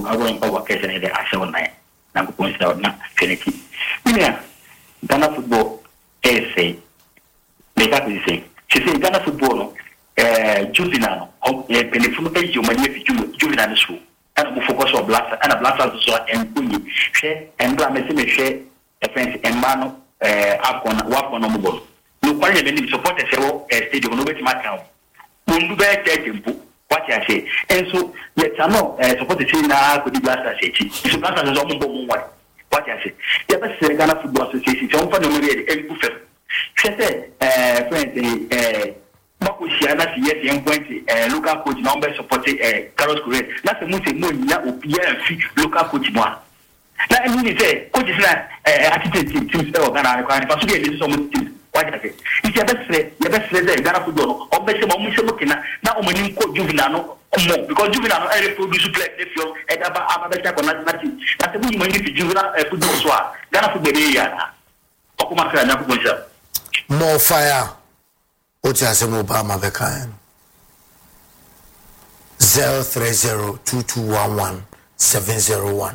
going over question in the Asha night. Now, point out now, Finity. Yeah, Ghana football, say, make up the same. She said Ghana football, juvenile, penny you may juvenile school, and focus on blaster and a blaster and Puni, share and Blamesime share a fence and man up on walk on the ball. No parliament support a stadium, no better matter. Mundu bear tempo. What I say, and so let's know support the team now could be blaster city. So blaster is almost what I say. Yeah, but Ghana Football Association, some for the money and buffet. She said, friend, Makusiana, yes, young point, local coach number supporting Carlos Correa. That's the most money that will be a local coach. Now, I mean, say, coach is not attitude teams Ghana requiring, but so there is some teams. What I say? It's your best friend, Ghana Football, or better, now when you quote Juvenile more, because Juvenile every produce play the film at Ababata Conati. That's the way you Juvenile football swap. Ghana Football, more fire. Otiasemo Obama Bekan 0302211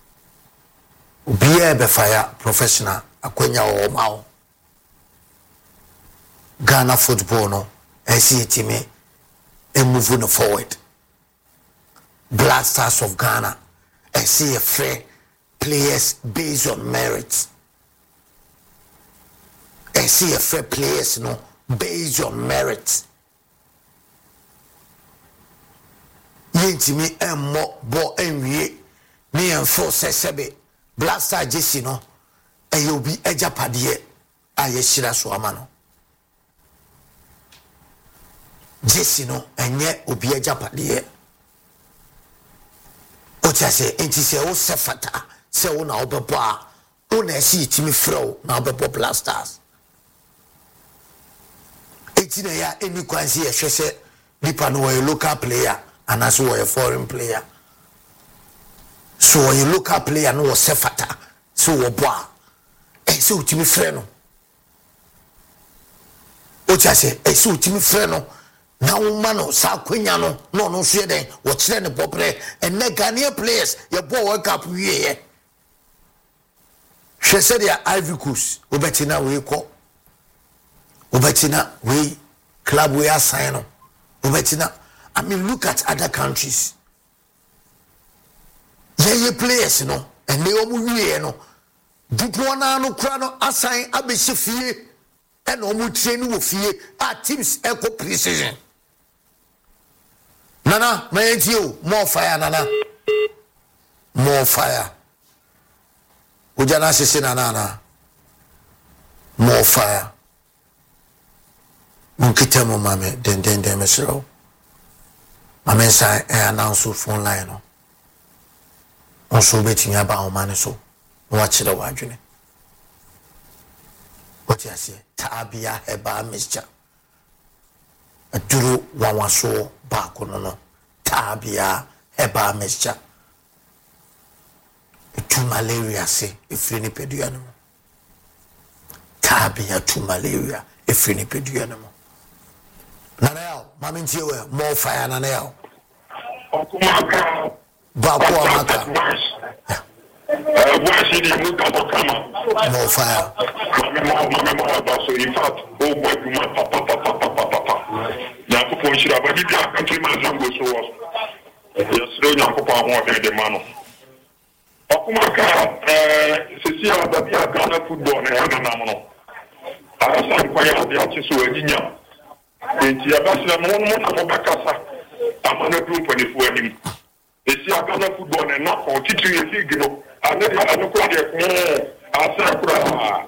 Ubia be fire professional akwenya o mawo Ghana football no esi timi e move no forward. Black Stars of Ghana esi fair players based on merit. Esi fair players no based on merit. Yentimi emmo bo enwie me enforce sebe Black Star Jesse no eyobi ejapade aye shira so amano. Jesse no enye obi ejapade ocha se enti se wo sefata se wo na obebo a wo na esi timi frɛ na obebo Black Stars. Etina ya eni kwansi ye hwese nipa no a local player and as a foreign player. So a local player no was sefata so wo boa so timi frɛ no ocha se so timi frɛ no na wo ma no sa kwanya no no so ye den wo kire ne bobre and Ghanaian players ye bo World Cup wie ye hwese dia Ivory Coast obetina we ko obetina we club we assign no obetina. I mean, look at other countries. Ye players, you know, and they all move here, no. Dupwana no crano assign abesifie and omu train with fear. Our teams echo precision. Nana, my you more fire, Nana. More fire. Ujana sisi nana. More fire. Munkitemo mame den mesro. Mame say announce phone line no. Onso betinya ba o mane so. Wa kire wa adwene. What you say? Tabia heba mischa. Aduru wawaso ba kono no. Tabia heba mischa. Tu malaria se ifri ni pedua no. Tabia tu malaria ifri ni pedua no. Nanel, mami ntiwe more fire nanel. Okumaka. Bako amaka. Wasi ni muka bokama. More fire. Mama baso in fact, oh boy, papa. Nyakupo nshira ba bibi country man zango so was. Yesro nyakupo awon de mano. Okumaka sisi ababi Ghana football na ya na mo no. Arasa kwaya de achiso aginya. Enti abasira mo na bakasa amana group ni fu anim esi Ghana football na na ko titiri league no ane ko de ko asa kura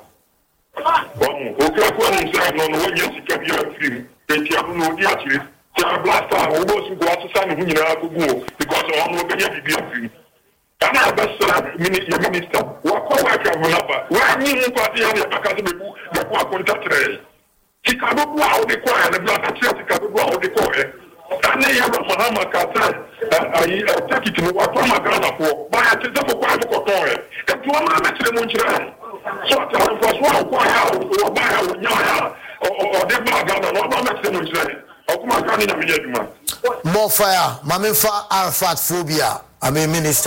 o ko nse no wonye sika bi afrim enti amu no di akire ta blaster o bo su go asesa ne hunyina agugu because o no benya bibi afrim kana abasira minister wa ko wa ka vulaba wa ni ko ati ya bakasa bebu de ko akontatre Chicago wow the choir the black Chicago wow the choir and they have Mahama Kata I take it to what Ghana for by a for choir for choir and to a Munchra so I was one choir or by a or the Ghana or Munchra or Ghana. More fire, Mamifa Arafat phobia. I mean, Minister.